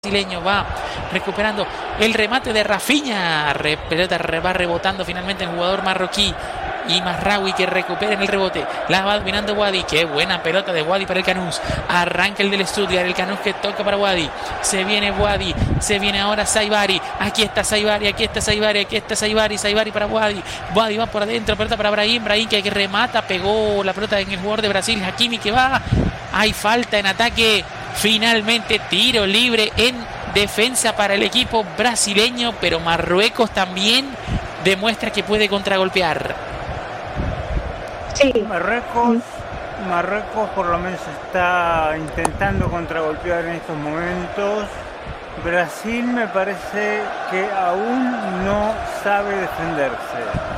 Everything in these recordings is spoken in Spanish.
Brasileño va recuperando el remate de Rafinha. Pelota va rebotando finalmente el jugador marroquí. Y Mazraoui que recupera en el rebote. La va dominando Wadi. Qué buena pelota de Wadi para el Canús. Arranca el del Stuttgart. El Canús que toca para Wadi. Se viene Wadi. Se viene ahora Saibari. Aquí está Saibari. Aquí está Saibari. Aquí está Saibari. Saibari para Wadi. Wadi va por adentro. Pelota para Brahim. Brahim que remata. Pegó la pelota en el jugador de Brasil. Hakimi que va. Hay falta en ataque. Finalmente tiro libre en defensa para el equipo brasileño. Pero Marruecos también demuestra que puede contragolpear. Sí. Marruecos por lo menos está intentando contragolpear en estos momentos. Brasil me parece que aún no sabe defenderse.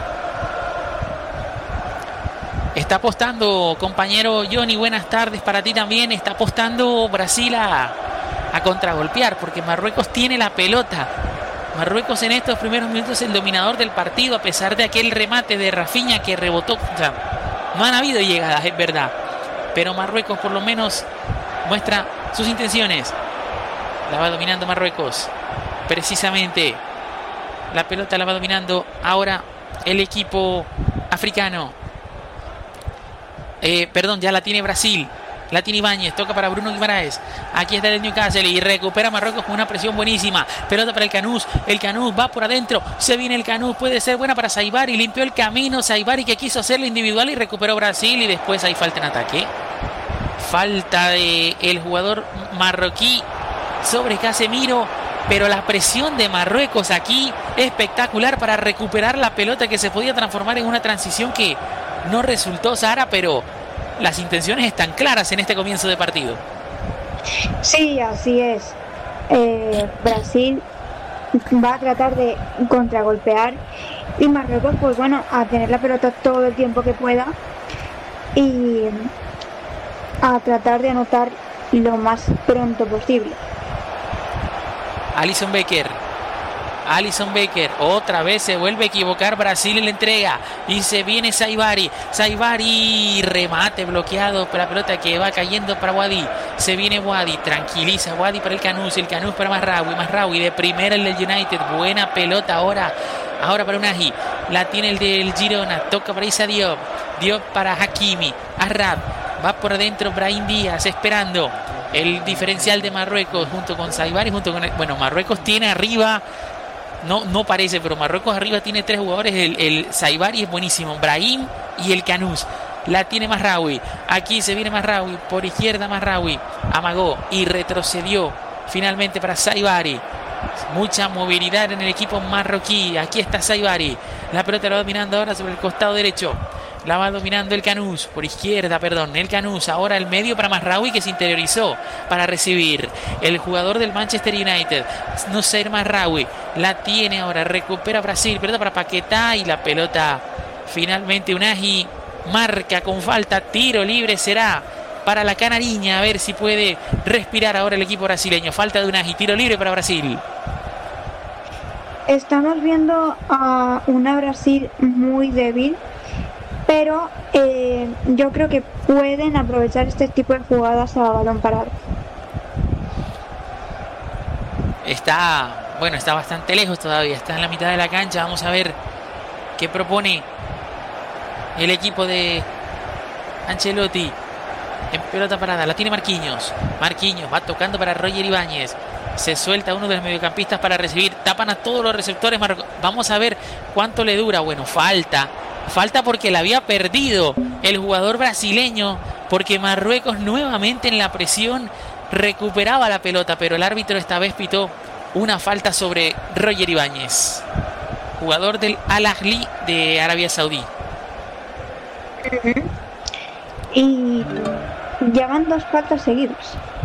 Está apostando, compañero Johnny, buenas tardes para ti también. Está apostando Brasil a contragolpear porque Marruecos tiene la pelota. Marruecos en estos primeros minutos es el dominador del partido, a pesar de aquel remate de Rafinha que rebotó. O sea, no han habido llegadas, es verdad, pero Marruecos por lo menos muestra sus intenciones. La va dominando Marruecos. Precisamente la pelota la va dominando ahora el equipo africano. Ya la tiene Brasil. La tiene Ibáñez, toca para Bruno Guimaraes. Aquí está el Newcastle y recupera Marruecos con una presión buenísima. Pelota para el Canús va por adentro. Se viene el Canús, puede ser buena para Saibari. Limpió el camino Saibari que quiso hacerlo individual y recuperó Brasil. Y después hay falta en ataque. Falta de el jugador marroquí sobre Casemiro. Pero la presión de Marruecos aquí espectacular para recuperar la pelota que se podía transformar en una transición que no resultó, Sara, pero las intenciones están claras en este comienzo de partido. Sí, así es. Brasil va a tratar de contragolpear y Marruecos, pues bueno, a tener la pelota todo el tiempo que pueda y a tratar de anotar lo más pronto posible. Alisson Becker, otra vez se vuelve a equivocar Brasil en la entrega y se viene Saibari, remate bloqueado por la pelota que va cayendo para Wadi. Se viene Wadi, tranquiliza Wadi para el Canús para Mazraoui de primera el del United, buena pelota ahora para Unai, la tiene el del Girona, toca para Issa Diop para Hakimi, Arrab, va por adentro Brahim Díaz esperando el diferencial de Marruecos junto con Saibari, Marruecos tiene arriba. No parece, pero Marruecos arriba tiene tres jugadores. El Saibari es buenísimo. Brahim y el Canús. La tiene Mazraoui. Aquí se viene Mazraoui. Por izquierda Mazraoui. Amagó y retrocedió finalmente para Saibari. Mucha movilidad en el equipo marroquí. Aquí está Saibari. La pelota la va dominando ahora sobre el costado derecho. La va dominando el Canús, por izquierda, el Canús, ahora el medio para Mazraoui que se interiorizó para recibir. El jugador del Manchester United, Noussair Mazraoui, la tiene ahora, recupera Brasil, pelota para Paquetá y la pelota finalmente Unai marca con falta, tiro libre será para la canariña, a ver si puede respirar ahora el equipo brasileño. Falta de Unai, tiro libre para Brasil. Estamos viendo a una Brasil muy débil, pero yo creo que pueden aprovechar este tipo de jugadas a balón parado. Está bastante lejos todavía, está en la mitad de la cancha. Vamos a ver qué propone el equipo de Ancelotti. En pelota parada, la tiene Marquinhos va tocando para Roger Ibáñez. Se suelta uno de los mediocampistas para recibir, tapan a todos los receptores. Vamos a ver cuánto le dura. Falta porque la había perdido el jugador brasileño, porque Marruecos nuevamente en la presión recuperaba la pelota, pero el árbitro esta vez pitó una falta sobre Roger Ibáñez, jugador del Al Ahly de Arabia Saudí. Y llevan 2 faltas seguidas.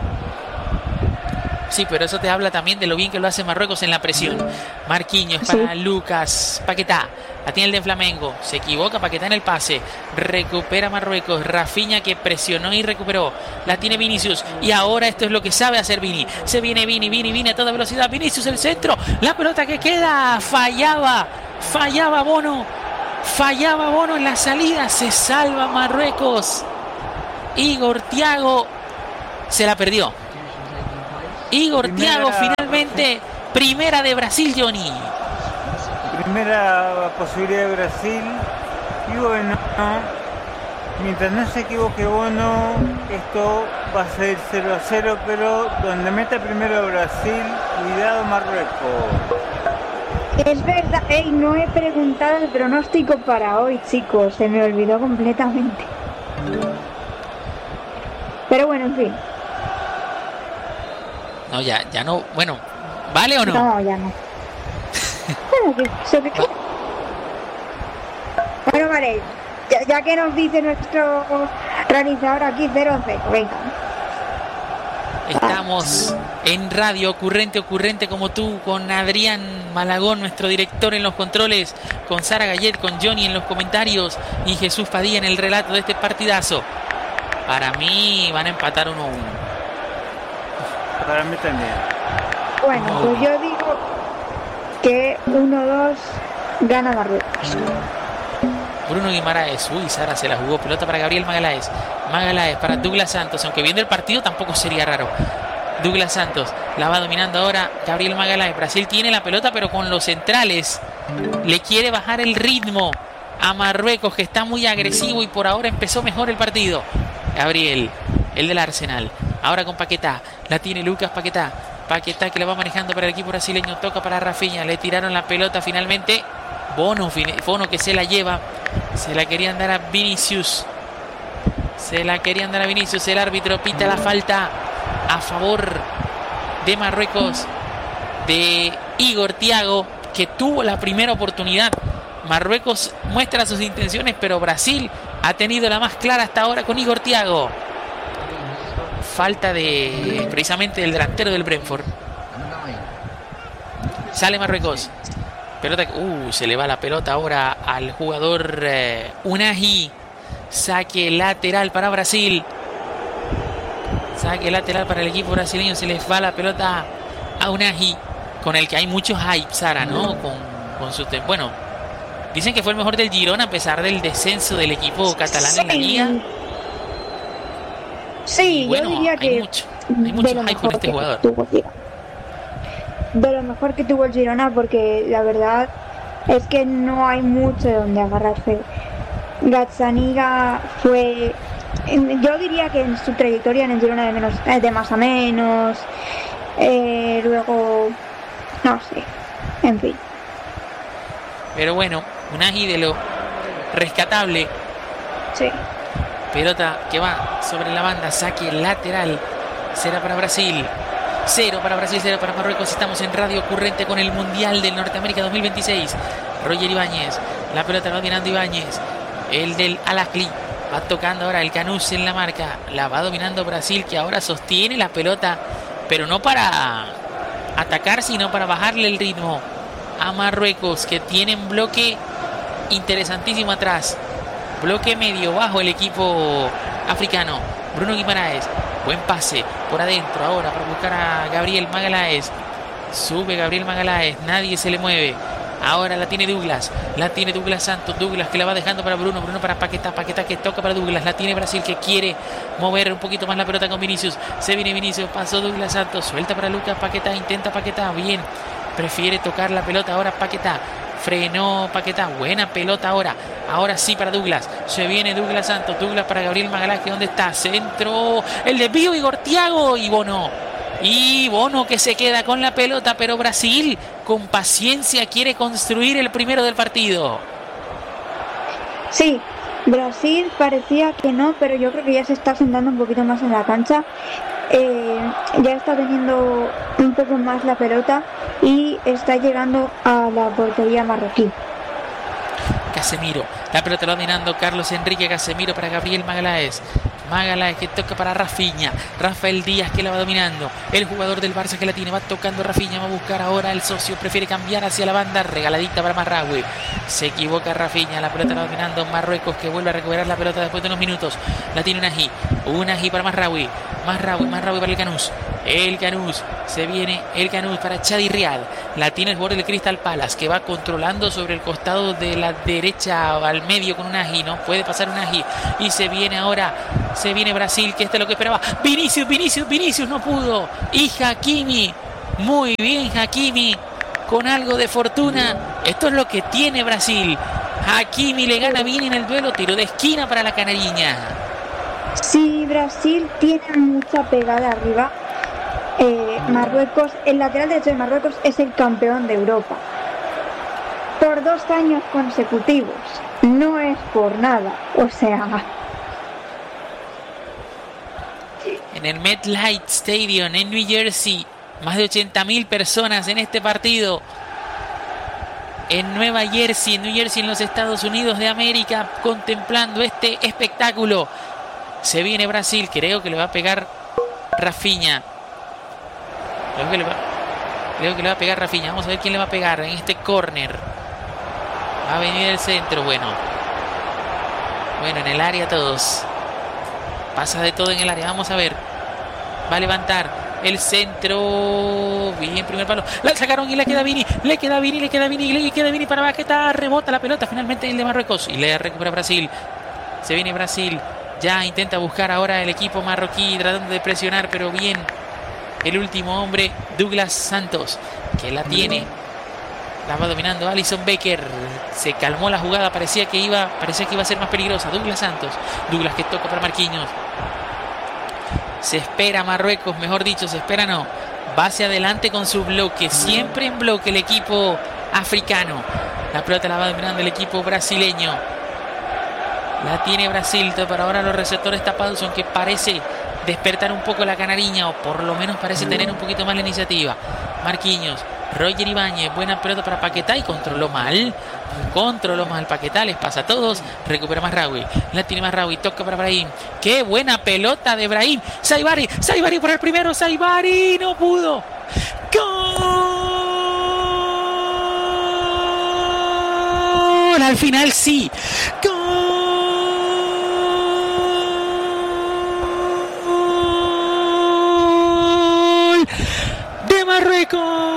Sí, pero eso te habla también de lo bien que lo hace Marruecos en la presión. Marquinhos para Lucas Paquetá. La tiene el de Flamengo. Se equivoca Paquetá en el pase. Recupera Marruecos. Rafinha que presionó y recuperó. La tiene Vinicius. Y ahora esto es lo que sabe hacer Vini. Se viene Vini a toda velocidad. Vinicius el centro. La pelota que queda. Fallaba Bono en la salida. Se salva Marruecos. Igor Thiago se la perdió. Igor Thiago finalmente, primera de Brasil, Johnny. Primera posibilidad de Brasil. Y bueno, mientras no se equivoque Bono, esto va a ser 0-0, pero donde meta primero Brasil, cuidado Marruecos. Es verdad, no he preguntado el pronóstico para hoy, chicos, se me olvidó completamente. Pero bueno, en fin. No, ya no. Bueno, ¿vale o no? No, ya no. Bueno, vale. Ya que nos dice nuestro realizador aquí 0-0, venga. Estamos en Radio Ocurrente como tú, con Adrián Malagón, nuestro director en los controles, con Sara Gallet, con Johnny en los comentarios y Jesús Padilla en el relato de este partidazo. Para mí van a empatar 1-1. Para mí también. Bueno, pues yo digo que 1-2 gana Marruecos. Bruno Guimaraes, Sara se la jugó, pelota para Gabriel Magaláes para Douglas Santos, aunque viendo el partido tampoco sería raro. Douglas Santos la va dominando ahora Gabriel Magaláes. Brasil tiene la pelota, pero con los centrales le quiere bajar el ritmo a Marruecos, que está muy agresivo y por ahora empezó mejor el partido. Gabriel, el del Arsenal, ahora con Paquetá, la tiene Lucas Paquetá que la va manejando para el equipo brasileño, toca para Rafinha, le tiraron la pelota finalmente. Bono que se la lleva, se la querían dar a Vinicius, el árbitro pita la falta a favor de Marruecos, de Igor Thiago, que tuvo la primera oportunidad. Marruecos muestra sus intenciones, pero Brasil ha tenido la más clara hasta ahora con Igor Thiago. Falta precisamente del delantero del Brentford. Sale Marruecos. Pelota, se le va la pelota ahora al jugador Unai. Saque lateral para Brasil. Saque lateral para el equipo brasileño. Se les va la pelota a Unai, con el que hay muchos hype, Sara, ¿no? Con su bueno, dicen que fue el mejor del Girona a pesar del descenso del equipo catalán en la liga. Sí, bueno, yo diría que hay mucho hype con este jugador. De lo mejor que tuvo el Girona, porque la verdad es que no hay mucho de donde agarrarse. Gazzaniga fue, yo diría que en su trayectoria en el Girona de más a menos, luego no sé, en fin. Pero bueno, Unai de lo rescatable. Sí. Pelota que va sobre la banda, saque lateral, será para Brasil. 0 para Brasil, 0 para Marruecos. Estamos en Radio Ocurrente con el Mundial del Norteamérica 2026. Roger Ibáñez, la pelota va dominando Ibáñez, el del Al-Ahly, va tocando ahora el Canús en la marca, la va dominando Brasil, que ahora sostiene la pelota, pero no para atacar, sino para bajarle el ritmo a Marruecos, que tiene un bloque interesantísimo atrás, bloque medio bajo el equipo africano. Bruno Guimaraes, buen pase por adentro ahora para buscar a Gabriel Magaláes. Sube Gabriel Magaláes, nadie se le mueve. Ahora la tiene Douglas Santos, Douglas que la va dejando para Bruno para Paquetá que toca para Douglas, la tiene Brasil, que quiere mover un poquito más la pelota con Vinicius. Se viene Vinicius, pasó Douglas Santos, suelta para Lucas Paquetá, intenta Paquetá, bien, prefiere tocar la pelota ahora Paquetá. Frenó Paquetá, buena pelota ahora sí para Douglas, se viene Douglas Santos, Douglas para Gabriel Magaláes, que ¿dónde está? Centro, el desvío, Igor Thiago y Bono que se queda con la pelota, pero Brasil con paciencia quiere construir el primero del partido. Sí, Brasil parecía que no, pero yo creo que ya se está sentando un poquito más en la cancha. Ya está teniendo un poco más la pelota y está llegando a la portería marroquí. Casemiro, la pelota la va dominando Carlos Enrique Casemiro para Gabriel Magaláes que toca para Rafinha, Rafael Díaz que la va dominando, el jugador del Barça que la tiene, va tocando Rafinha, va a buscar ahora el socio, prefiere cambiar hacia la banda, regaladita para Mazraoui, se equivoca Rafinha, la pelota la va dominando Marruecos, que vuelve a recuperar la pelota después de unos minutos, la tiene Unai para Mazraoui para el Canús, se viene el Canús para Chadi Riad, la tiene el jugador del Crystal Palace, que va controlando sobre el costado de la derecha al medio con Unai, no puede pasar Unai, y se viene ahora Se viene Brasil, que esto es lo que esperaba. Vinicius no pudo. Y Hakimi. Muy bien Hakimi. Con algo de fortuna. Esto es lo que tiene Brasil. Hakimi le gana bien en el duelo. Tiro de esquina para la canariña. Sí, Brasil tiene mucha pegada arriba. Marruecos, el lateral derecho de Marruecos es el campeón de Europa. Por 2 años consecutivos. No es por nada. O sea... En el MetLife Stadium en New Jersey, más de 80.000 personas en este partido. En New Jersey, en los Estados Unidos de América, contemplando este espectáculo. Se viene Brasil, creo que le va a pegar Rafinha. Creo que le va a pegar Rafinha. Vamos a ver quién le va a pegar en este córner. Va a venir el centro, bueno, en el área todos. Pasa de todo en el área, vamos a ver. Va a levantar el centro. Bien, primer palo. La sacaron y le queda Vini para Paquetá. Rebota la pelota finalmente el de Marruecos. Y le recupera Brasil. Se viene Brasil. Ya intenta buscar ahora el equipo marroquí, tratando de presionar, pero bien. El último hombre, Douglas Santos, que la tiene. La va dominando Alisson Becker. Se calmó la jugada. Parecía que iba a ser más peligrosa. Douglas Santos. Douglas que toca para Marquinhos. Se espera Marruecos, mejor dicho, va hacia adelante con su bloque, siempre en bloque el equipo africano. La pelota la va dominando el equipo brasileño. La tiene Brasil, pero ahora los receptores tapados, aunque parece despertar un poco la canariña, o por lo menos parece tener un poquito más la iniciativa. Marquinhos, Roger Ibáñez, buena pelota para Paquetá y controló mal Paquetá, les pasa a todos. Recupera Mazraoui, la tiene Mazraoui, toca para Brahim. Qué buena pelota de Brahim. Saibari por el primero, Saibari no pudo. ¡Gol! Al final sí. ¡Gol! De Marruecos.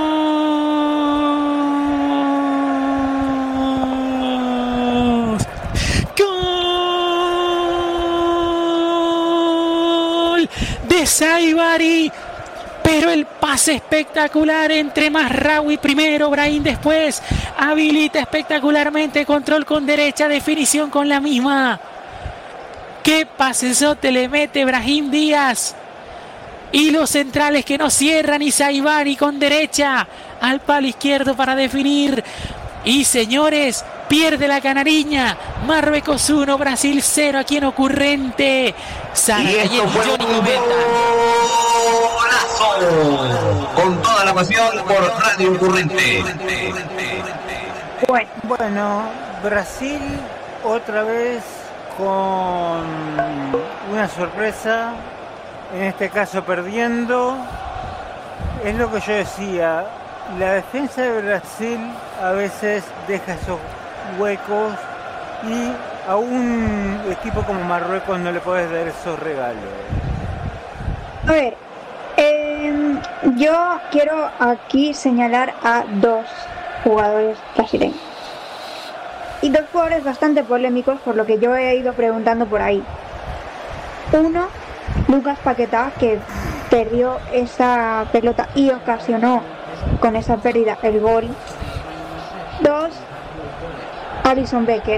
Saibari, pero el pase espectacular entre Mazraoui primero, Brahim después, habilita espectacularmente, control con derecha, definición con la misma. Qué pasesote le mete Brahim Díaz, y los centrales que no cierran, y Saibari con derecha al palo izquierdo para definir. Y señores, pierde la canariña. Marruecos 1, Brasil 0 aquí en Ocurrente. Sara Cayet y Johnny comenta. ¡Golazo! Con toda la pasión por Radio Ocurrente. Bueno, Brasil otra vez con una sorpresa. En este caso perdiendo. Es lo que yo decía. La defensa de Brasil a veces deja esos huecos y a un equipo como Marruecos no le puedes dar esos regalos. A ver, yo quiero aquí señalar a 2 jugadores brasileños y 2 jugadores bastante polémicos, por lo que yo he ido preguntando por ahí. Uno, Lucas Paquetá, que perdió esa pelota y ocasionó con esa pérdida el gol. 2, Alisson Becker,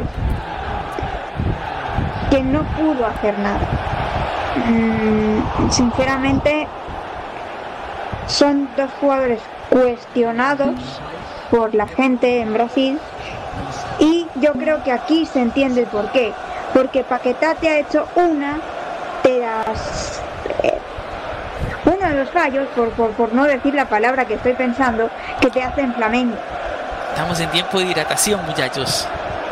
que no pudo hacer nada. Sinceramente, son 2 jugadores cuestionados por la gente en Brasil, y yo creo que aquí se entiende el porqué. Porque Paquetá te ha hecho uno de los fallos, por no decir la palabra que estoy pensando, que te hacen Flamengo. Estamos en tiempo de hidratación, muchachos.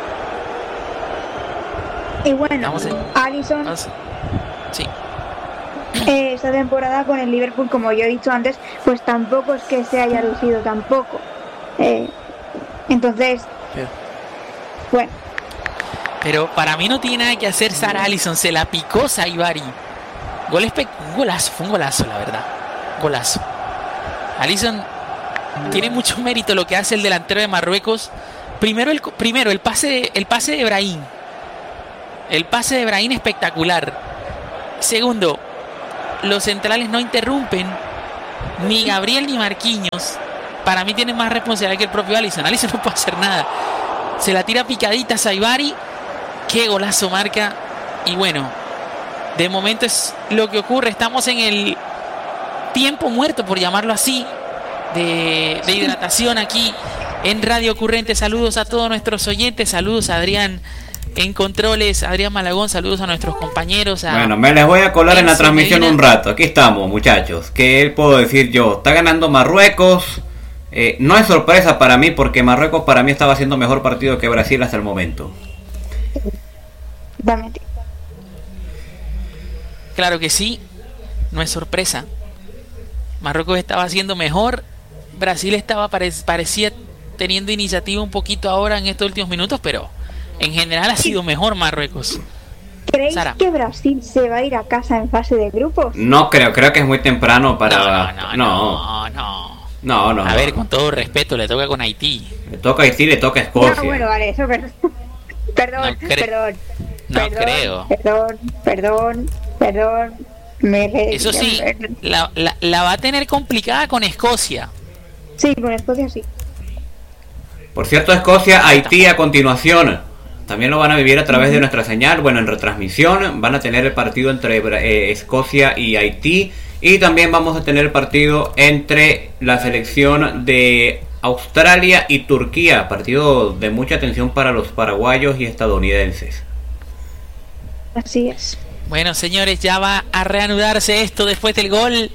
Y bueno, Alisson, sí. Esta temporada con el Liverpool, como yo he dicho antes, pues tampoco es que se haya lucido tampoco. Entonces, bueno. Pero para mí no tiene nada que hacer Sara Alisson, se la picó Saibari. Fue un golazo, la verdad. Golazo. Alisson tiene mucho mérito lo que hace el delantero de Marruecos. Primero el pase de Brahim. El pase de Brahim espectacular. Segundo, los centrales no interrumpen, ni Gabriel ni Marquinhos. Para mí tienen más responsabilidad que el propio Alisson. Alisson no puede hacer nada. Se la tira picadita a Saibari. Qué golazo marca. Y bueno, de momento es lo que ocurre. Estamos en el tiempo muerto, por llamarlo así, de hidratación aquí en Radio Ocurrente. Saludos a todos nuestros oyentes. Saludos a Adrián en controles, Adrián Malagón. Saludos a nuestros compañeros. Bueno, me les voy a colar en la transmisión un rato. Aquí estamos, muchachos. ¿Qué puedo decir yo? Está ganando Marruecos. No es sorpresa para mí, porque Marruecos para mí estaba haciendo mejor partido que Brasil hasta el momento. Claro que sí, no es sorpresa. Marruecos estaba haciendo mejor. Brasil estaba parecía teniendo iniciativa un poquito ahora en estos últimos minutos, pero en general ha sido mejor Marruecos. ¿Creéis que Brasil se va a ir a casa en fase de grupos? No creo que es muy temprano para... No. A ver, con todo respeto, le toca con Haití. Le toca a Haití, le toca a Escocia. No, bueno, vale, eso, perdón. Eso sí, la va a tener complicada con Escocia. Sí, con Escocia sí. Por cierto, Escocia, Haití a continuación. También lo van a vivir a través de nuestra señal. Bueno, en retransmisión van a tener el partido entre Escocia y Haití. Y también vamos a tener el partido entre la selección de Australia y Turquía. Partido de mucha atención para los paraguayos y estadounidenses. Así es. Bueno, señores, ya va a reanudarse esto después del gol.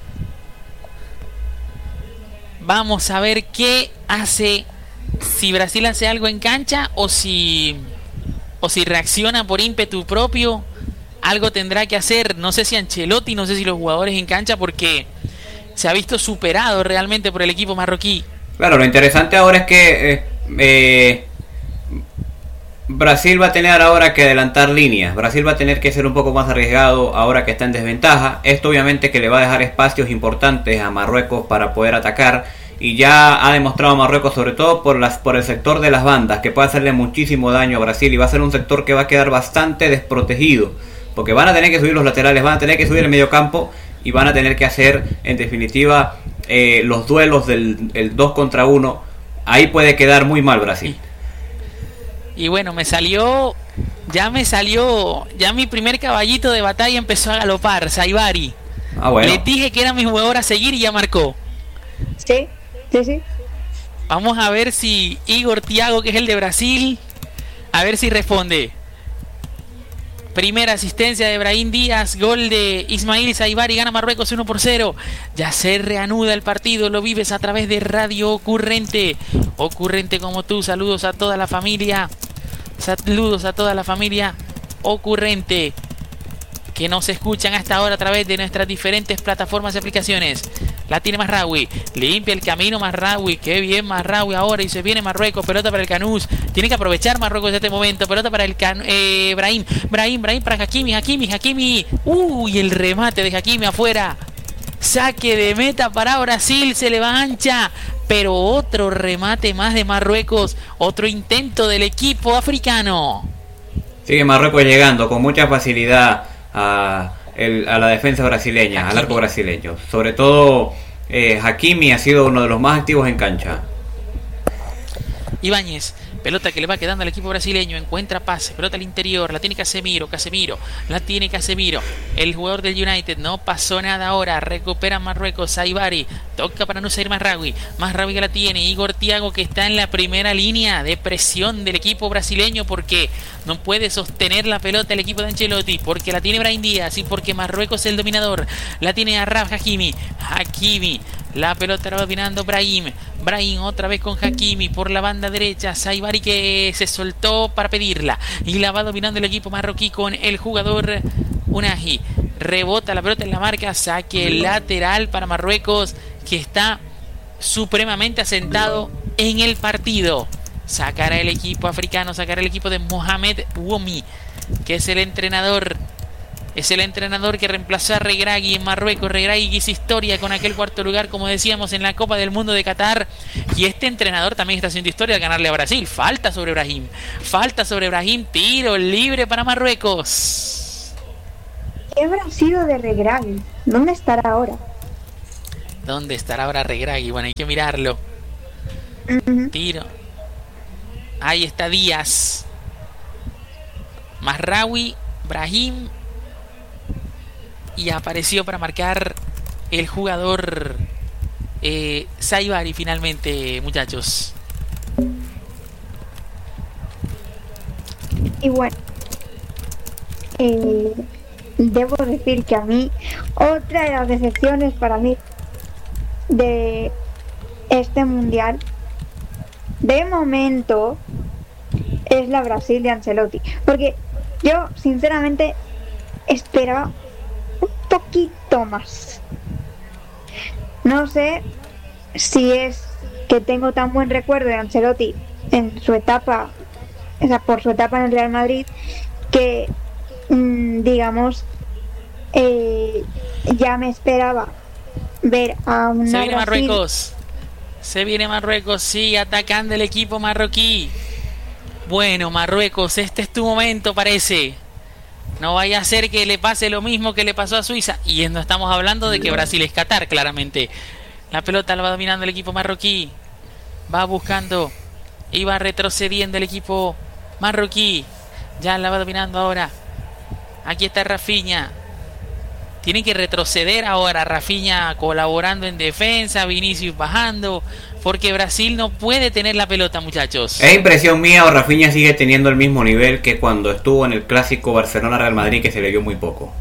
Vamos a ver qué hace, si Brasil hace algo en cancha o si reacciona por ímpetu propio. Algo tendrá que hacer, no sé si Ancelotti, no sé si los jugadores en cancha, porque se ha visto superado realmente por el equipo marroquí. Claro, lo interesante ahora es que Brasil va a tener ahora que adelantar líneas. Brasil va a tener que ser un poco más arriesgado ahora que está en desventaja. Esto obviamente que le va a dejar espacios importantes a Marruecos para poder atacar. Y ya ha demostrado Marruecos, sobre todo por el sector de las bandas, que puede hacerle muchísimo daño a Brasil. Y va a ser un sector que va a quedar bastante desprotegido, porque van a tener que subir los laterales, van a tener que subir el mediocampo y van a tener que hacer, en definitiva, los duelos del 2 contra 1. Ahí puede quedar muy mal Brasil. Y bueno, ya mi primer caballito de batalla empezó a galopar, Saibari. Bueno. Les dije que era mi jugador a seguir y ya marcó. Sí. Vamos a ver si Igor Thiago, que es el de Brasil, a ver si responde. Primera asistencia de Brahim Díaz, gol de Ismail Saibari, gana Marruecos 1-0. Ya se reanuda el partido, lo vives a través de Radio Ocurrente. Ocurrente como tú, saludos a toda la familia. Saludos a toda la familia Ocurrente que nos escuchan hasta ahora a través de nuestras diferentes plataformas y aplicaciones. La tiene Mazraoui, limpia el camino Mazraoui, qué bien Mazraoui ahora, y se viene Marruecos, pelota para el Canús, tiene que aprovechar Marruecos en este momento, pelota para el Brahim para Hakimi, uy, el remate de Hakimi afuera, saque de meta para Brasil, se le va ancha, pero otro remate más de Marruecos, otro intento del equipo africano. Sigue Marruecos llegando con mucha facilidad a la defensa brasileña, Hakimi, al arco brasileño. Sobre todo Hakimi ha sido uno de los más activos en cancha. Ibáñez, pelota que le va quedando al equipo brasileño, encuentra pase, pelota al interior, la tiene Casemiro, el jugador del United, no pasó nada ahora, recupera Marruecos, Saibari, toca para Nusayr Mazraoui que la tiene, Igor Thiago, que está en la primera línea de presión del equipo brasileño, porque no puede sostener la pelota el equipo de Ancelotti, porque la tiene Brahim Díaz y porque Marruecos es el dominador, la tiene Achraf Hakimi, la pelota la va dominando Brahim otra vez con Hakimi por la banda derecha, Saibari que se soltó para pedirla y la va dominando el equipo marroquí con el jugador Unahi, rebota la pelota en la marca, saque lateral para Marruecos, que está supremamente asentado en el partido. Sacará el equipo africano, sacará el equipo de Mohamed Womi, que es el entrenador que reemplazó a Regragui en Marruecos. Regragui hizo historia con aquel cuarto lugar, como decíamos, en la Copa del Mundo de Qatar. Y este entrenador también está haciendo historia al ganarle a Brasil. Falta sobre Brahim, tiro libre para Marruecos. ¿Qué habrá sido de Regragui? ¿Dónde estará ahora? ¿Dónde estará ahora Regragui? Bueno, hay que mirarlo. Tiro. Ahí está Díaz. Mazraoui, Brahim. Y apareció para marcar el jugador Saibari finalmente, muchachos. Y bueno, debo decir que a mí, otra de las decepciones para mí de este mundial, de momento, es la Brasil de Ancelotti. Porque yo, sinceramente, esperaba un poquito más. No sé si es que tengo tan buen recuerdo de Ancelotti en su etapa, o sea, por su etapa en el Real Madrid, que digamos ya me esperaba ver a una Se viene Brasil. Marruecos. Se viene Marruecos, sigue atacando el equipo marroquí. Bueno, Marruecos, este es tu momento, parece. No vaya a ser que le pase lo mismo que le pasó a Suiza. Y no estamos hablando de que Brasil es Qatar, claramente. La pelota la va dominando el equipo marroquí. Va buscando y va retrocediendo el equipo marroquí. Ya la va dominando ahora. Aquí está Rafinha. Tienen que retroceder ahora. Rafinha colaborando en defensa, Vinicius bajando, porque Brasil no puede tener la pelota, muchachos. Es impresión mía o Rafinha sigue teniendo el mismo nivel que cuando estuvo en el clásico Barcelona-Real Madrid, que se le vio muy poco.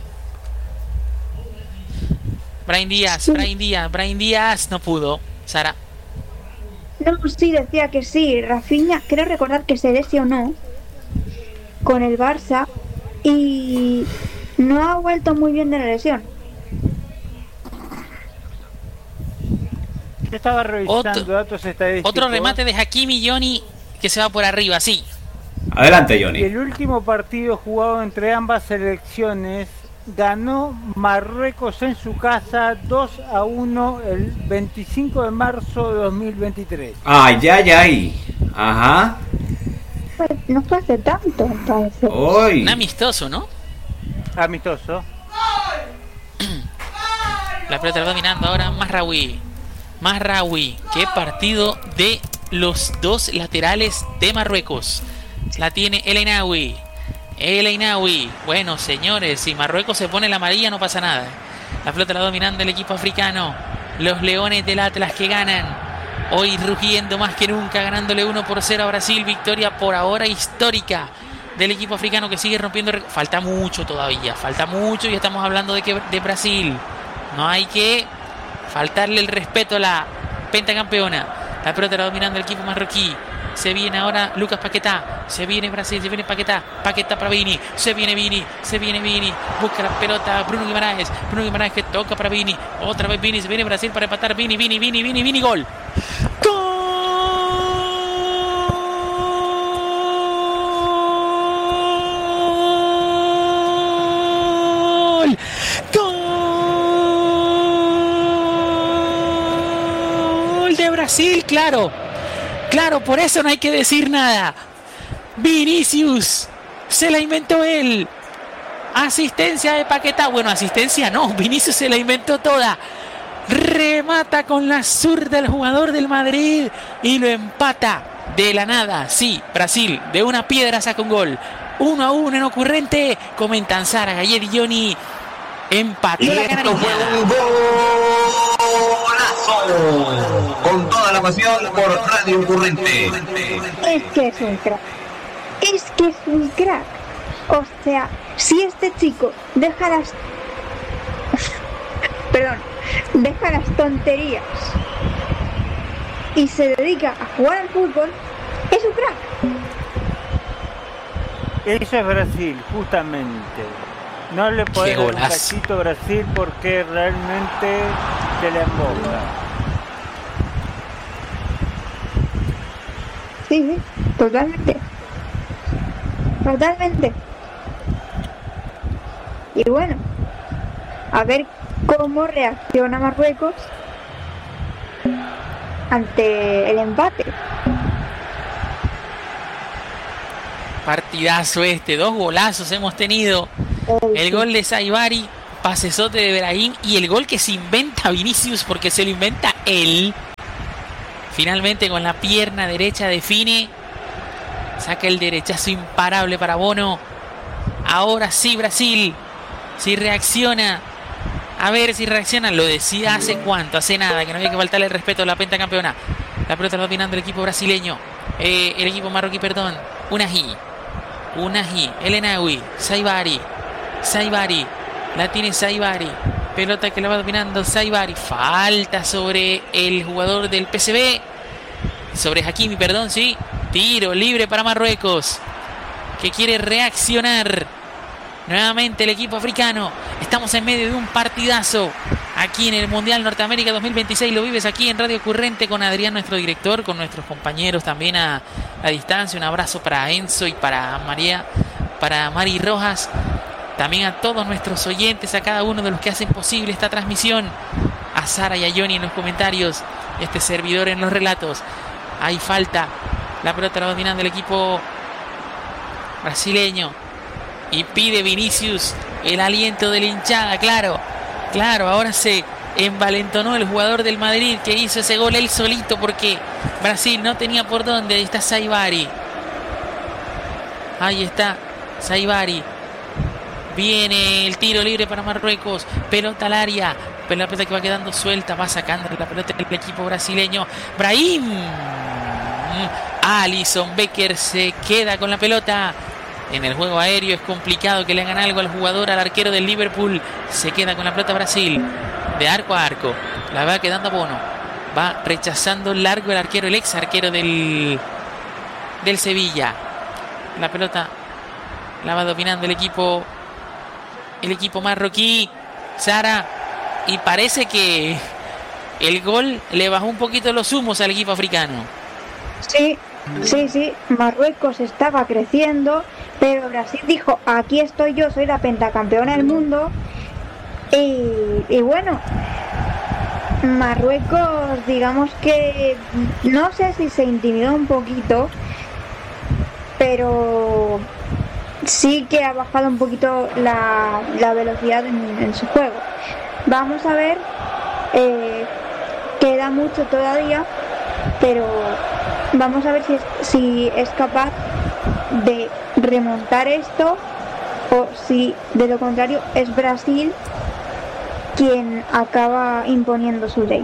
Brahim Díaz no pudo. Sara. No, sí, decía que sí. Rafinha, creo recordar que se lesionó con el Barça y no ha vuelto muy bien de la lesión. Yo estaba revisando datos estadísticos. Otro remate de Hakimi, Johnny, que se va por arriba, sí. Adelante, Johnny. Y el último partido jugado entre ambas selecciones ganó Marruecos en su casa 2-1 el 25 de marzo de 2023. Ay. Ajá. Pues no fue hace tanto, entonces. Hoy. Un amistoso, ¿no? Amistoso. La pelota la va dominando ahora Mazraoui. Qué partido de los dos laterales de Marruecos. La tiene El Einaoui. Bueno, señores, si Marruecos se pone la amarilla no pasa nada. La pelota la va dominando el equipo africano. Los Leones del Atlas que ganan. Hoy rugiendo más que nunca, ganándole 1-0 a Brasil. Victoria por ahora histórica del equipo africano que sigue rompiendo. Falta mucho todavía, y estamos hablando de Brasil. No hay que faltarle el respeto a la pentacampeona. La pelota la dominando el equipo marroquí. Se viene ahora Lucas Paquetá. Se viene Brasil, se viene Paquetá. Paquetá para Vini. Se viene Vini. Busca la pelota Bruno Guimaraes que toca para Vini. Otra vez Vini. Se viene Brasil para empatar. Vini. Gol. Gol de Brasil, claro, por eso no hay que decir nada. Vinicius se la inventó él. Asistencia de Paquetá. Bueno, asistencia no, Vinicius se la inventó toda. Remata con la zurda el jugador del Madrid y lo empata de la nada. Sí, Brasil de una piedra saca un gol. 1-1 en ocurrente. Comentan Sara, Gallet y Johnny. Empató la Esto fue un golazo. Con toda la pasión por Radio Ocurrente. Es que es un crack. O sea, si este chico deja las tonterías y se dedica a jugar al fútbol, es un crack. Eso es Brasil, justamente. No le podés dar un cachito a Brasil porque realmente te la emboca. Sí, totalmente. Y bueno, a ver cómo reacciona Marruecos ante el empate. Partidazo 2 golazos hemos tenido El gol de Saibari, pasesote de Brahim y el gol que se inventa Vinicius porque se lo inventa él. Finalmente con la pierna derecha define. Saca el derechazo imparable para Bono. Ahora sí Brasil. Si reacciona. A ver si reacciona. Lo decía hace cuánto, hace nada, que no había que faltarle el respeto a la pentacampeona. La pelota lo va dominando el equipo brasileño. El equipo marroquí, perdón. Unahi, El Enawi, Saibari. La tiene Saibari. Pelota que la va dominando Saibari. Falta sobre el jugador del PSV. Sobre Hakimi, perdón, sí. Tiro libre para Marruecos, que quiere reaccionar. Nuevamente el equipo africano. Estamos en medio de un partidazo aquí en el Mundial Norteamérica 2026. Lo vives aquí en Radio Ocurrente con Adrián, nuestro director, con nuestros compañeros también a distancia. Un abrazo para Enzo y para María, para Mari Rojas. También a todos nuestros oyentes, a cada uno de los que hacen posible esta transmisión. A Sara y a Johnny en los comentarios. Este servidor en los relatos. Hay falta. La pelota la va dominando el equipo brasileño. Y pide Vinicius el aliento de la hinchada. Claro, ahora se envalentonó el jugador del Madrid que hizo ese gol él solito porque Brasil no tenía por dónde. Ahí está Saibari. Viene el tiro libre para Marruecos. Pelota al área. Pero la pelota que va quedando suelta. Va sacando la pelota del equipo brasileño. Brahim. Alisson Becker se queda con la pelota. En el juego aéreo es complicado que le hagan algo al jugador, al arquero del Liverpool. Se queda con la pelota Brasil. De arco a arco. La va quedando a Bono. Va rechazando largo el arquero, el ex arquero del Sevilla. La pelota la va dominando el equipo marroquí. Sara. Y parece que el gol le bajó un poquito los humos al equipo africano. Sí. Marruecos estaba creciendo, pero Brasil dijo, aquí estoy yo, soy la pentacampeona del mundo. Y bueno, Marruecos, digamos que no sé si se intimidó un poquito, pero sí que ha bajado un poquito la velocidad en su juego. Vamos a ver, queda mucho todavía, pero vamos a ver si es capaz de remontar esto o si de lo contrario es Brasil quien acaba imponiendo su ley.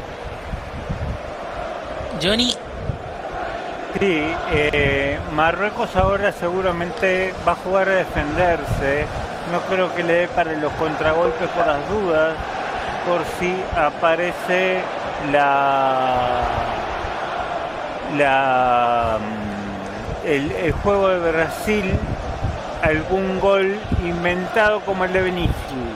Johnny. Sí, Marruecos ahora seguramente va a jugar a defenderse. No creo que le dé para los contragolpes por las dudas, por si aparece el juego de Brasil, algún gol inventado como el de Vinicius.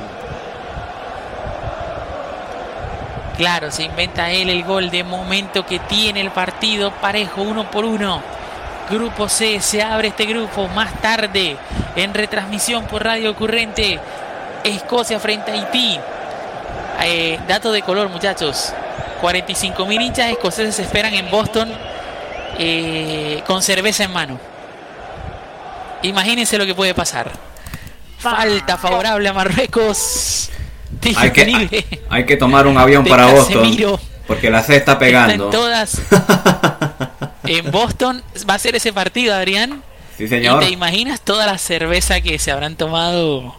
Claro, se inventa él el gol de momento que tiene el partido parejo 1-1. Grupo C, se abre este grupo más tarde en retransmisión por Radio Ocurrente. Escocia frente a Haití. Dato de color, muchachos. 45.000 hinchas escoceses se esperan en Boston con cerveza en mano. Imagínense lo que puede pasar. Falta favorable a Marruecos. Hay que tomar un avión para Boston porque la C está pegando. En Boston va a ser ese partido, Adrián. Sí, señor. ¿Y te imaginas toda la cerveza que se habrán tomado?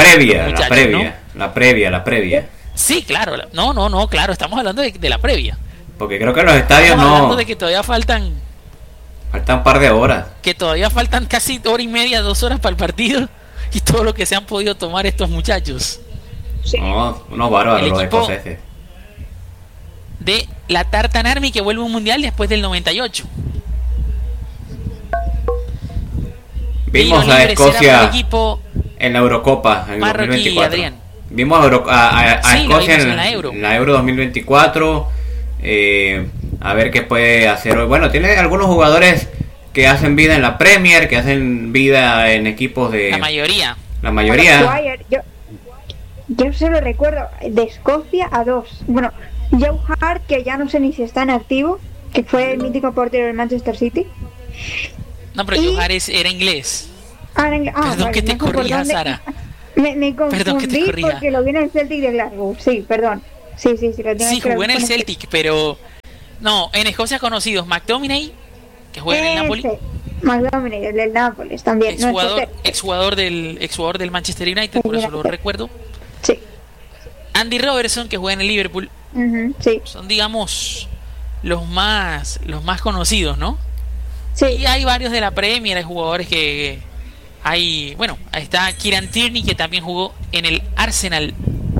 La previa. Sí, claro. No, claro, estamos hablando de la previa. Porque creo que los estadios estamos hablando de que todavía faltan un par de horas. Que todavía faltan casi hora y media, 2 horas para el partido. Y todo lo que se han podido tomar estos muchachos. Sí. No, unos bárbaros los escoceses. De la Tartan Army que vuelve a un mundial después del 98. Vimos a Escocia en la Eurocopa en 2024. Adrián. Vimos a Escocia en la Euro 2024. A ver qué puede hacer hoy. Bueno, tiene algunos jugadores que hacen vida en la Premier, que hacen vida en equipos de... La mayoría. Yo solo recuerdo de Escocia a 2. Bueno, Joe Hart, que ya no sé ni si está en activo, que fue el mítico portero del Manchester City. No, pero Joe Hart era inglés. Perdón vale, que te no sé por corrija, dónde. Sara. Me Perdón que te confundí corrija. porque lo vi en el Celtic de Glasgow. Sí, perdón. Sí, lo tengo Sí, que jugó en el con Celtic, pero... No, en Escocia conocidos. McTominay, que juega en el Napoli. McTominay, el del Nápoles también. Exjugador del Manchester United, por eso lo recuerdo. Sí. Andy Robertson, que juega en el Liverpool. Sí. Son, digamos, los más conocidos, ¿no? Sí. Y hay varios de la Premier, hay jugadores que... Ahí está Kieran Tierney, que también jugó en el Arsenal.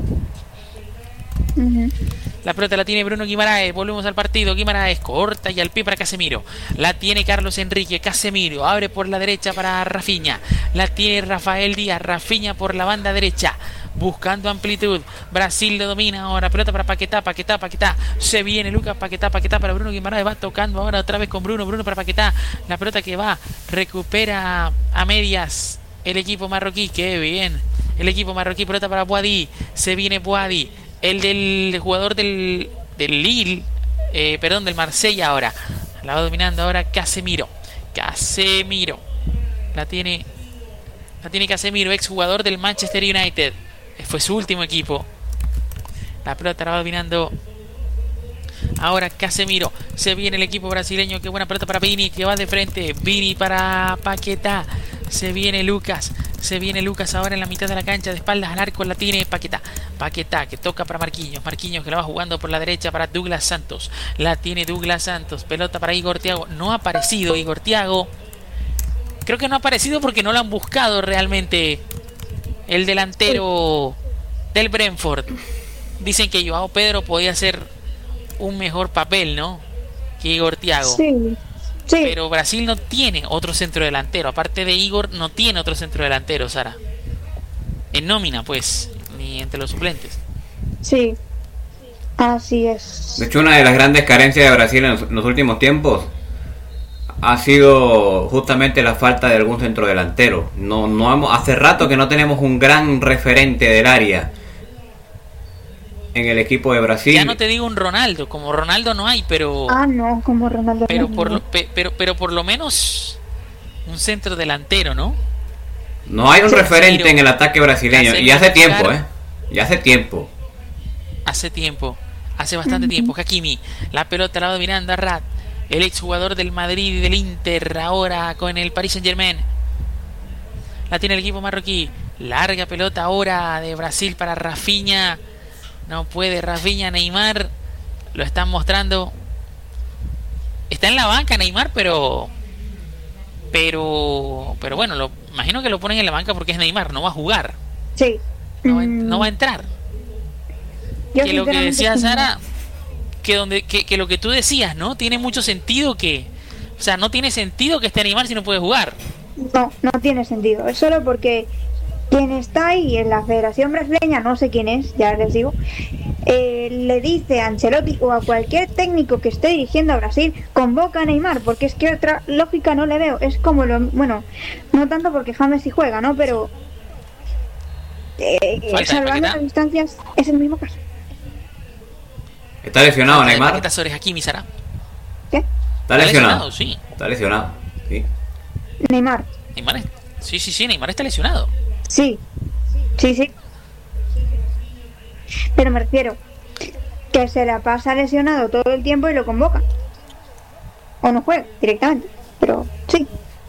La pelota la tiene Bruno Guimaraes. Volvemos al partido. Guimaraes corta y al pie para Casemiro. La tiene Carlos Enrique. Casemiro abre por la derecha para Rafinha. La tiene Rafael Díaz. Rafinha por la banda derecha, buscando amplitud. Brasil lo domina ahora. Pelota para Paquetá. Se viene Lucas Paquetá para Bruno Guimaraes. Va tocando ahora otra vez con Bruno para Paquetá. La pelota que va. Recupera a medias el equipo marroquí. Qué bien. El equipo marroquí. Pelota para Boadi. Se viene Boadi. El del jugador del Lille, del Marsella ahora. La va dominando ahora Casemiro. La tiene Casemiro, exjugador del Manchester United. Fue su último equipo. La pelota la va dominando ahora Casemiro. Se viene el equipo brasileño. Qué buena pelota para Vini, que va de frente. Vini para Paquetá. Se viene Lucas ahora en la mitad de la cancha, de espaldas al arco. La tiene Paquetá, que toca para Marquinhos que la va jugando por la derecha para Douglas Santos. La tiene Douglas Santos. Pelota para Igor Thiago. No ha aparecido Igor Thiago. Creo que no ha aparecido porque no lo han buscado realmente. El delantero del Brentford. Dicen que Joao Pedro podía hacer un mejor papel, ¿no?, que Igor Thiago. Sí. Pero Brasil no tiene otro centro delantero. Aparte de Igor, no tiene otro centro delantero, Sara. En nómina, pues, ni entre los suplentes. Sí, así es. De hecho, una de las grandes carencias de Brasil en los últimos tiempos ha sido justamente la falta de algún centro delantero. Hace rato que no tenemos un gran referente del área en el equipo de Brasil. Ya no te digo un Ronaldo, como Ronaldo no hay, pero... no, como Ronaldo. Pero por lo menos un centro delantero, ¿no? No hay un referente en el ataque brasileño. Casemiro, Y hace tiempo, Ya hace tiempo. Hace bastante tiempo. Hakimi, la pelota la va dominando a Rat, el exjugador del Madrid y del Inter, ahora con el Paris Saint-Germain. La tiene el equipo marroquí. Larga pelota ahora de Brasil para Rafinha. No puede Rafinha. Neymar lo están mostrando. Está en la banca Neymar, pero bueno, imagino que lo ponen en la banca porque es Neymar, no va a jugar. Sí. No va a entrar. Que lo que decía Sara, que lo que tú decías, ¿no? Tiene mucho sentido no tiene sentido que esté Neymar si no puede jugar. No tiene sentido. Es solo porque quien está ahí en la Federación Brasileña, no sé quién es, ya les digo, le dice a Ancelotti o a cualquier técnico que esté dirigiendo a Brasil, convoca a Neymar, porque es que otra lógica no le veo. Es como no tanto porque James sí juega, ¿no? Pero salvando las distancias es el mismo caso. ¿Está lesionado Neymar? ¿Qué sobre Hakimi, Sara? ¿Qué? ¿Está lesionado? Sí. Está lesionado, sí. Neymar. Sí, Neymar está lesionado. Sí. Pero me refiero que se la pasa lesionado todo el tiempo y lo convocan. O no juega directamente, pero sí.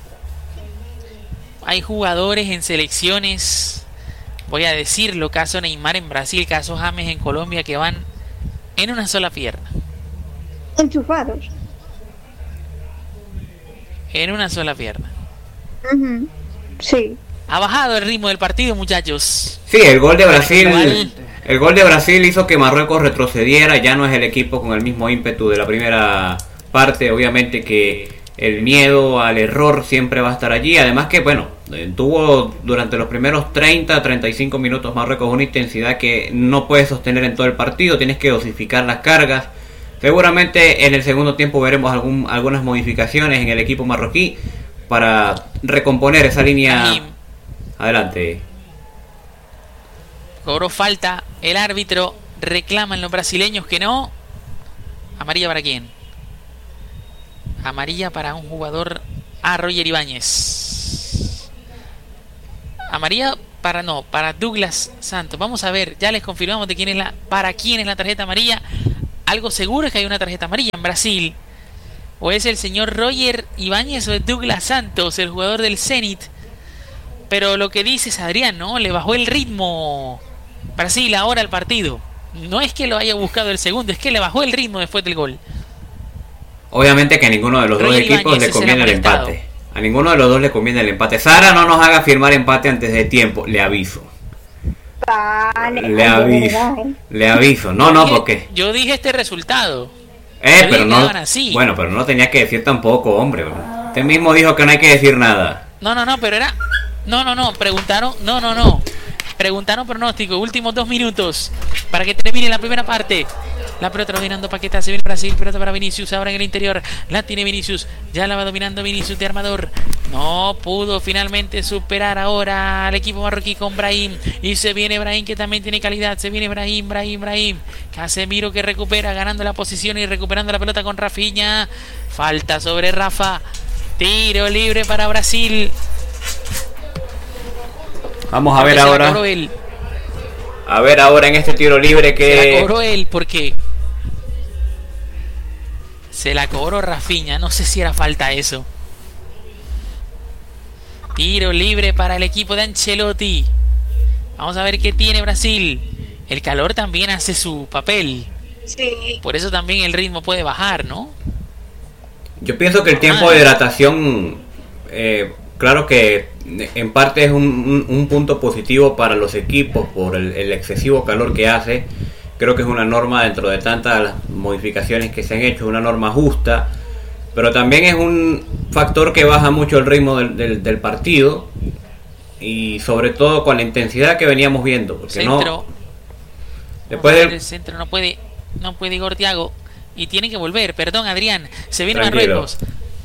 Hay jugadores en selecciones, voy a decirlo, caso Neymar en Brasil, caso James en Colombia, que van en una sola pierna. Enchufados. En una sola pierna. Sí. Ha bajado el ritmo del partido, muchachos. Sí, el gol de Brasil hizo que Marruecos retrocediera. Ya no es el equipo con el mismo ímpetu de la primera parte. Obviamente que el miedo al error siempre va a estar allí. Además que, tuvo durante los primeros 30-35 minutos Marruecos una intensidad que no puedes sostener en todo el partido. Tienes que dosificar las cargas. Seguramente en el segundo tiempo veremos algunas modificaciones en el equipo marroquí para recomponer esa línea. Adelante. Cobró falta el árbitro. Reclaman los brasileños que no. ¿Amarilla para quién? Amarilla para un jugador. Roger Ibáñez. Amarilla para Douglas Santos. Vamos a ver, ya les confirmamos de para quién es la tarjeta amarilla. Algo seguro es que hay una tarjeta amarilla en Brasil. O es el señor Roger Ibáñez o es Douglas Santos, el jugador del Zenit. Pero lo que dices, Adrián, ¿no? Le bajó el ritmo Brasil ahora al partido. No es que lo haya buscado el segundo, es que le bajó el ritmo después del gol. Obviamente que a ninguno de los dos equipos le conviene el empate. A ninguno de los dos le conviene el empate. Sara, no nos haga firmar empate antes de tiempo, le aviso. Vale, le aviso. No, porque yo dije este resultado. Pero no. Bueno, pero no tenía que decir tampoco, hombre. Usted mismo dijo que no hay que decir nada. Pero era. Preguntaron. Preguntaron pronóstico. Últimos 2 minutos para que termine la primera parte. La pelota dominando Paquetá, se viene Brasil, pelota para Vinicius, ahora en el interior, la tiene Vinicius, ya la va dominando Vinicius de armador, no pudo finalmente superar ahora al equipo marroquí con Brahim, y se viene Brahim que también tiene calidad, se viene Brahim, Casemiro que recupera, ganando la posición y recuperando la pelota con Rafinha, falta sobre Rafa, tiro libre para Brasil. Vamos a ver ahora. A ver ahora en este tiro libre que... Se la cobró él porque... Se la cobró Rafinha. No sé si era falta eso. Tiro libre para el equipo de Ancelotti. Vamos a ver qué tiene Brasil. El calor también hace su papel. Sí. Por eso también el ritmo puede bajar, ¿no? Yo pienso que el tiempo de hidratación... claro que en parte es un punto positivo para los equipos por el excesivo calor que hace. Creo que es una norma dentro de tantas modificaciones que se han hecho, una norma justa, pero también es un factor que baja mucho el ritmo del partido y sobre todo con la intensidad que veníamos viendo, porque centro. Después del centro no puede Igor Thiago y tiene que volver, perdón Adrián, se viene Tranquilo. Marruecos.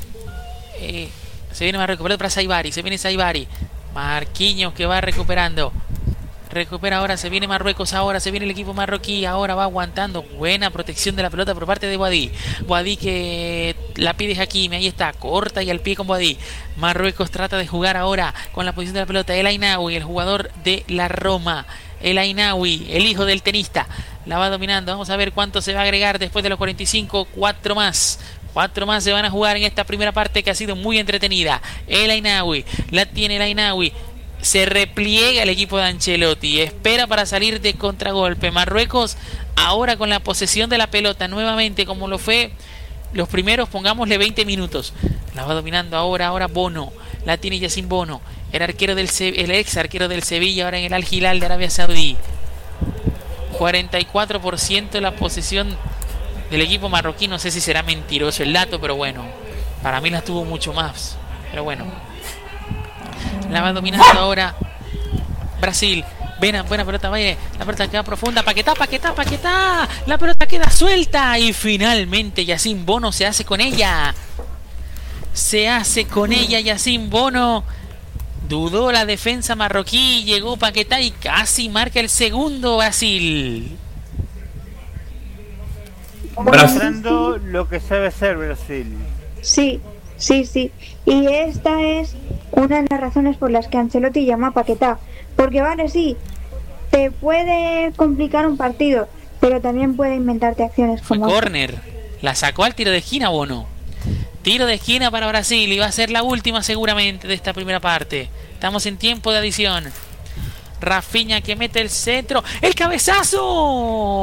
Se viene Marruecos, para Saibari, se viene Saibari. Marquinhos que va recuperando. Recupera ahora, se viene Marruecos, ahora se viene el equipo marroquí, ahora va aguantando. Buena protección de la pelota por parte de Boadí. Boadí que la pide Hakimi, ahí está, corta y al pie con Boadí. Marruecos trata de jugar ahora con la posición de la pelota. El Ainaoui, el jugador de la Roma. El Ainaoui, el hijo del tenista. La va dominando, vamos a ver cuánto se va a agregar después de los 45, 4 más. 4 más se van a jugar en esta primera parte que ha sido muy entretenida. El Ainaoui, la tiene el Ainaoui. Se repliega el equipo de Ancelotti. Espera para salir de contragolpe. Marruecos ahora con la posesión de la pelota nuevamente como lo fue los primeros, pongámosle 20 minutos. La va dominando ahora Bono. La tiene Yacine Bono. El ex arquero del Sevilla ahora en el Al Hilal de Arabia Saudí. 44% la posesión del equipo marroquí. No sé si será mentiroso el dato, pero bueno, para mí la tuvo mucho más. Pero bueno, la va dominando ahora Brasil. Buena pelota, vaya. La pelota queda profunda. Paquetá. La pelota queda suelta. Y finalmente Yacine Bono se hace con ella. Yacine Bono. Dudó la defensa marroquí. Llegó Paquetá y casi marca el segundo Brasil. Mostrando lo que sabe hacer Brasil. Sí. Y esta es una de las razones por las que Ancelotti llama a Paquetá. Porque vale, sí, te puede complicar un partido, pero también puede inventarte acciones como... Fue córner. La sacó al tiro de esquina, Bono. Tiro de esquina para Brasil y va a ser la última seguramente de esta primera parte. Estamos en tiempo de adición. Rafinha que mete el centro. ¡El cabezazo!